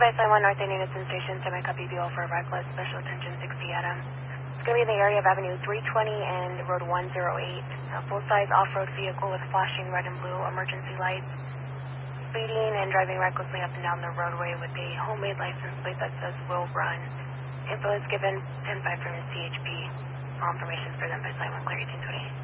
by Sign 1 North Indian Station, semi-copy VO for reckless, special attention 60 Adam. It's going to be in the area of Avenue 320 and Road 108. A full-size off-road vehicle with flashing red and blue emergency lights. Speeding and driving recklessly up and down the roadway with a homemade license plate that says will run. Info is given 10-5 from CHP. All information is presented by Sign 1 Clear 1820.